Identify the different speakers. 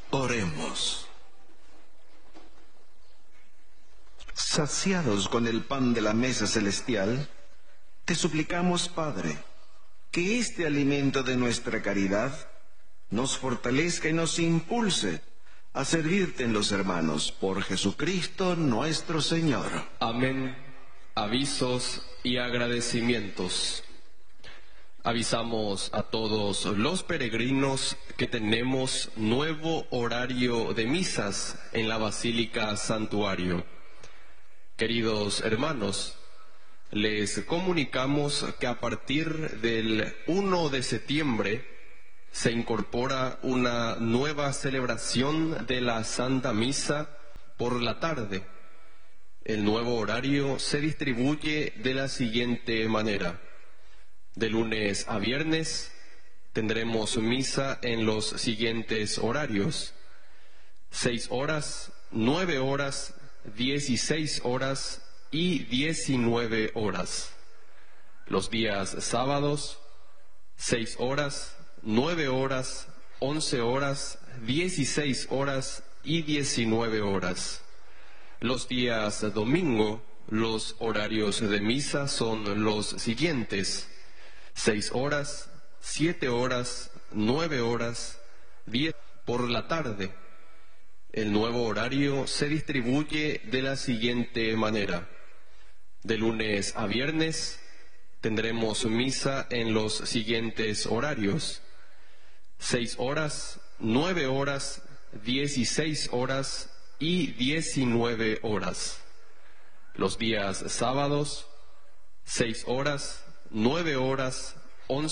Speaker 1: Oremos. Saciados con el pan de la mesa celestial, te suplicamos, Padre, que este alimento de nuestra caridad nos fortalezca y nos impulse a servirte en los hermanos, por Jesucristo nuestro Señor.
Speaker 2: Amén. Avisos y agradecimientos. Avisamos a todos los peregrinos que tenemos nuevo horario de misas en la Basílica Santuario. Queridos hermanos, les comunicamos que a partir del 1 de septiembre se incorpora una nueva celebración de la Santa Misa por la tarde. El nuevo horario se distribuye de la siguiente manera. De lunes a viernes tendremos misa en los siguientes horarios: 6 horas, 9 horas, 16 horas y 19 horas. Los días sábados, 6 horas, 9 horas, 11 horas, 16 horas y 19 horas. Los días domingo, los horarios de misa son los siguientes: 6 horas, 7 horas, 9 horas, 10 por la tarde. El nuevo horario se distribuye de la siguiente manera. De lunes a viernes tendremos misa en los siguientes horarios: 6 horas, 9 horas, 16 horas y 19 horas. Los días sábados, 6 horas, 9 horas,